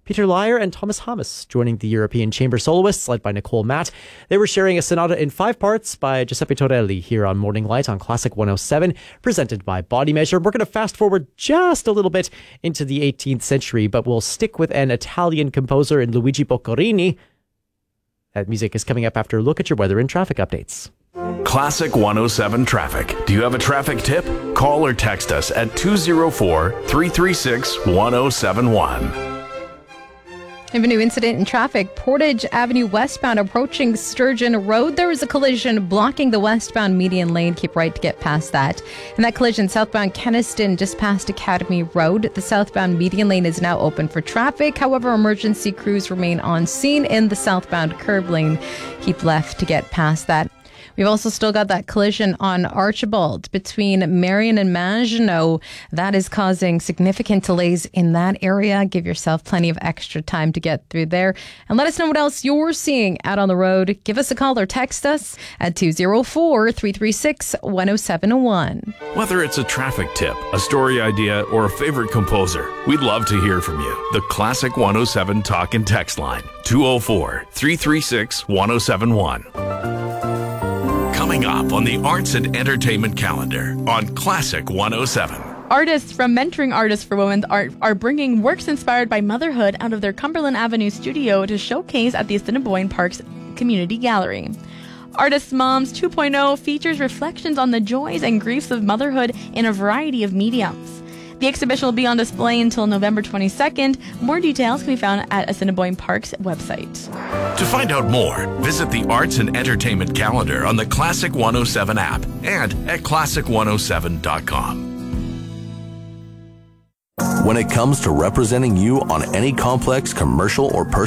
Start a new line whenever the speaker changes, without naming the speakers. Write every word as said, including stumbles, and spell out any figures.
Peter Lyer and Thomas Hamas joining the European Chamber Soloists led by Nicole Matt. They were sharing a sonata in five parts by Giuseppe Torelli here on Morning Light on Classic one oh seven, presented by Body Measure. We're going to fast forward just a little bit into the eighteenth century, but we'll stick with an Italian composer in Luigi Boccherini. That music is coming up after a look at your weather and traffic updates.
Classic one oh seven traffic. Do you have a traffic tip? Call or text us at two oh four, three three six, one oh seven one.
I have a new incident in traffic. Portage Avenue westbound approaching Sturgeon Road. There was a collision blocking the westbound median lane. Keep right to get past that. And that collision southbound Kenniston just past Academy Road. The southbound median lane is now open for traffic. However, emergency crews remain on scene in the southbound curb lane. Keep left to get past that. We've also still got that collision on Archibald between Marion and Maginot. That is causing significant delays in that area. Give yourself plenty of extra time to get through there. And let us know what else you're seeing out on the road. Give us a call or text us at two oh four, three three six, one oh seven one.
Whether it's a traffic tip, a story idea, or a favorite composer, we'd love to hear from you. The Classic one oh seven Talk and Text line, two oh four, three three six, one oh seven one. Coming up on the Arts and Entertainment Calendar on Classic one oh seven.
Artists from Mentoring Artists for Women's Art are bringing works inspired by motherhood out of their Cumberland Avenue studio to showcase at the Assiniboine Parks Community Gallery. Artists Moms two point oh features reflections on the joys and griefs of motherhood in a variety of mediums. The exhibition will be on display until November twenty-second. More details can be found at Assiniboine Park's website.
To find out more, visit the Arts and Entertainment Calendar on the Classic one oh seven app and at classic one oh seven dot com.
When it comes to representing you on any complex commercial or personal